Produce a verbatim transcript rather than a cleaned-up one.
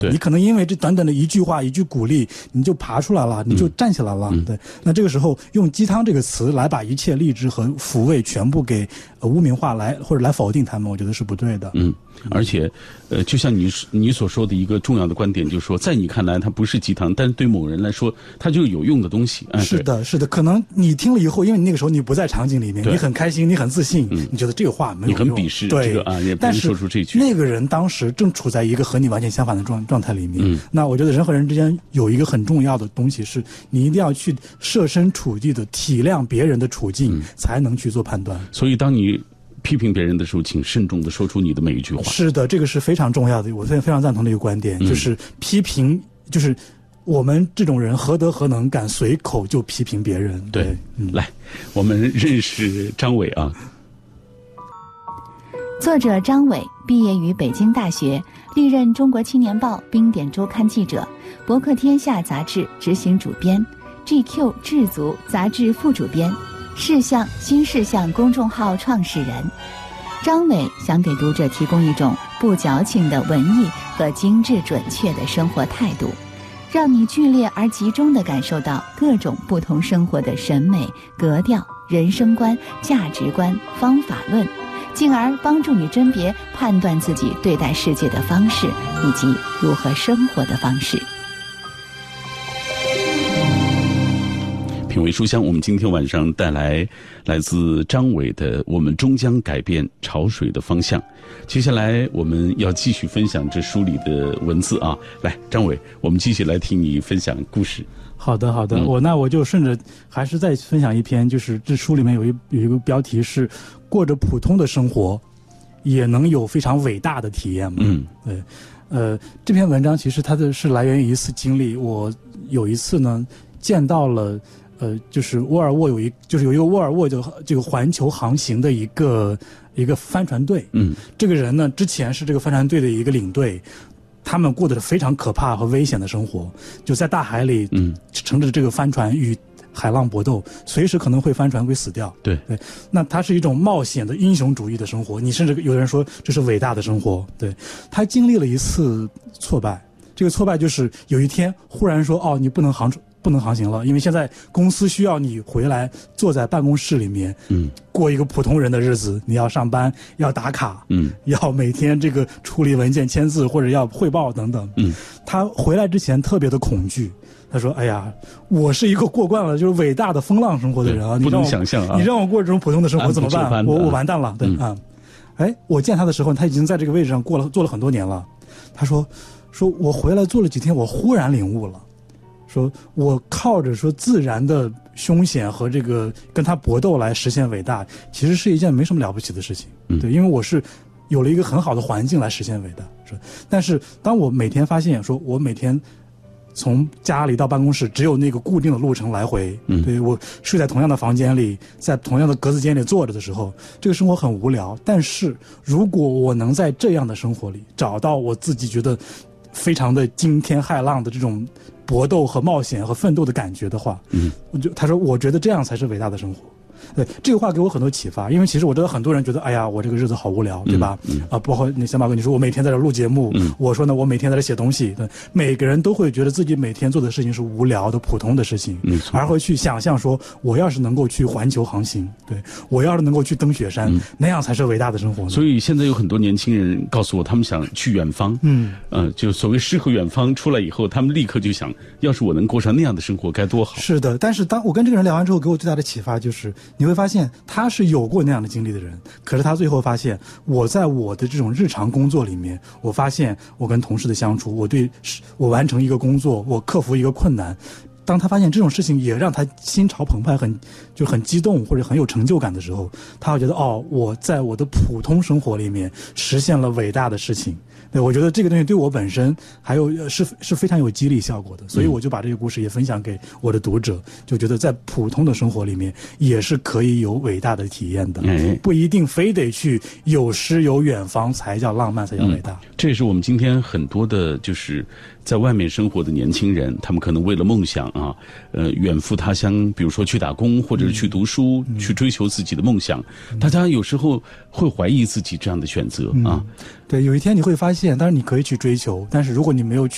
你可能因为这短短的一句话一句鼓励，你就爬出来了，你就站起来了、嗯、对。那这个时候用鸡汤这个词来把一切励志和抚慰全部给、呃、污名化来或者来否定他们，我觉得是不对的。 嗯，而且呃就像你你所说的一个重要的观点，就是说在你看来它不是鸡汤，但是对某人来说它就是有用的东西、哎、 是的是的，可能你听了以后，因为你那个时候你不在场景里面，你很开心，你很自信、嗯、你觉得这个话没有用， 你很鄙视对这个啊，也不能说出这句。 那个人当时正处在一个和你完全相反的状状态里面、嗯、那我觉得人和人之间有一个很重要的东西，是你一定要去设身处地的体谅别人的处境、嗯、才能去做判断。 所以当你批评别人的时候，请慎重的说出你的每一句话。 是的，这个是非常重要的，我非常非常赞同的一个观点、嗯、就是批评，就是我们这种人何德何能敢随口就批评别人。 对, 对、嗯、来我们认识张伟啊。 作者张伟毕业于北京大学，历任中国青年报、冰点周刊记者，博客天下杂志执行主编， G Q 智足杂志副主编，事项新事项公众号创始人。张伟想给读者提供一种不矫情的文艺和精致准确的生活态度，让你剧烈而集中地感受到各种不同生活的审美、格调、人生观、价值观、方法论，进而帮助你甄别判断自己对待世界的方式以及如何生活的方式。 品味书香，我们今天晚上带来来自张伟的《我们终将改变潮水的方向》。接下来我们要继续分享这书里的文字啊，来，张伟，我们继续来听你分享故事。 好的好的、嗯、我那我就顺着还是再分享一篇，就是这书里面有一有一个标题是过着普通的生活也能有非常伟大的体验嘛。嗯，对。呃这篇文章其实它的是来源于一次经历，我有一次呢见到了呃，就是沃尔沃有一，就是有一个沃尔沃的这个环球航行的一个一个帆船队。嗯，这个人呢，之前是这个帆船队的一个领队，他们过的是非常可怕和危险的生活，就在大海里，嗯，乘着这个帆船与海浪搏斗，随时可能会帆船会死掉。对对，那它是一种冒险的英雄主义的生活，你甚至有人说这是伟大的生活。对，他经历了一次挫败，这个挫败就是有一天忽然说，哦，你不能航不能航行了，因为现在公司需要你回来坐在办公室里面，嗯，过一个普通人的日子，你要上班，要打卡，嗯，要每天这个处理文件、签字或者要汇报等等。嗯，他回来之前特别的恐惧，他说：“哎呀，我是一个过惯了就是伟大的风浪生活的人啊，你不能想象啊， 你让我过这种普通的生活怎么办？我我完蛋了。”对、嗯、啊，哎，我见他的时候，他已经在这个位置上过了做了很多年了。他说：“说我回来做了几天，我忽然领悟了。”说我靠着说自然的凶险和这个跟他搏斗来实现伟大，其实是一件没什么了不起的事情。嗯、对，因为我是有了一个很好的环境来实现伟大。说，但是当我每天发现，说我每天从家里到办公室只有那个固定的路程来回，嗯，对，我睡在同样的房间里，在同样的格子间里坐着的时候，这个生活很无聊。但是如果我能在这样的生活里找到我自己觉得非常的惊天骇浪的这种搏斗和冒险和奋斗的感觉的话，嗯，我就他说我觉得这样才是伟大的生活。对，这个话给我很多启发，因为其实我知道很多人觉得，哎呀，我这个日子好无聊，对吧？嗯，啊，包括那小马哥你说我每天在这录节目，嗯，我说呢我每天在这写东西，对，每个人都会觉得自己每天做的事情是无聊的普通的事情，嗯，而会去想象说，我要是能够去环球航行，对，我要是能够去登雪山，嗯，那样才是伟大的生活。 所以现在有很多年轻人告诉我，他们想去远方，嗯，呃，就所谓诗和远方出来以后，他们立刻就想，要是我能过上那样的生活该多好。 是的，但是当我跟这个人聊完之后，给我最大的启发就是，你会发现他是有过那样的经历的人，可是他最后发现，我在我的这种日常工作里面，我发现我跟同事的相处，我对我完成一个工作，我克服一个困难，当他发现这种事情也让他心潮澎湃，很就很激动或者很有成就感的时候，他会觉得哦，我在我的普通生活里面实现了伟大的事情。对，我觉得这个东西对我本身还有是是非常有激励效果的，所以我就把这个故事也分享给我的读者，就觉得在普通的生活里面也是可以有伟大的体验的，嗯，不一定非得去有诗有远方才叫浪漫才叫伟大，嗯， 这也是我们今天很多的就是在外面生活的年轻人，他们可能为了梦想啊，呃，远赴他乡，比如说去打工或者是去读书，嗯，去追求自己的梦想，嗯，大家有时候会怀疑自己这样的选择，嗯，啊。 对，有一天你会发现，当然你可以去追求，但是如果你没有去